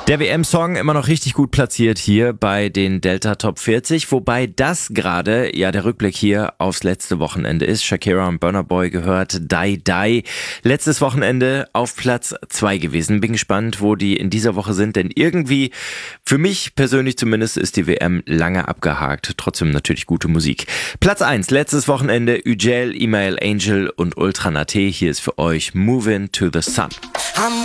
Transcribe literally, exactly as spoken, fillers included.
Der W M-Song immer noch richtig gut platziert hier bei den Delta Top vierzig, wobei das gerade ja der Rückblick hier aufs letzte Wochenende ist. Shakira und Burna Boy gehört Die Die. Letztes Wochenende auf Platz zwei gewesen. Bin gespannt, wo die in dieser Woche sind, denn irgendwie, für mich persönlich zumindest, ist die W M lange abgehakt. Trotzdem natürlich gute Musik. Platz eins, letztes Wochenende, Ücel, Email Angel und Ultra Naté. Hier ist für euch Movin' to the Sun.